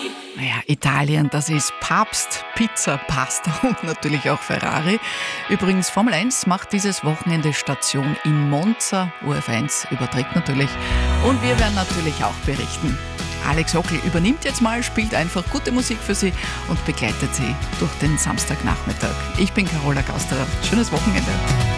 Naja, Italien, das ist Papst, Pizza, Pasta und natürlich auch Ferrari. Übrigens, Formel 1 macht dieses Wochenende Station in Monza. UF1 überträgt natürlich. Und wir werden natürlich auch berichten. Alex Hockel übernimmt jetzt mal, spielt einfach gute Musik für Sie und begleitet Sie durch den Samstagnachmittag. Ich bin Carola Gausterer. Schönes Wochenende.